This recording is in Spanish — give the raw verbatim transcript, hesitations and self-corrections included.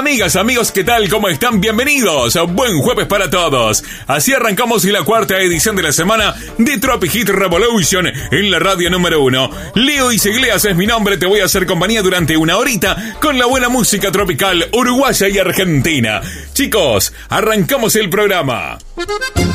Amigas, amigos, ¿qué tal? ¿Cómo están? Bienvenidos. Buen jueves para todos. Así arrancamos la cuarta edición de la semana de Tropic Hit Revolution en la radio número uno. Leo Iglesias es mi nombre. Te voy a hacer compañía durante una horita con la buena música tropical uruguaya y argentina. Chicos, arrancamos el programa.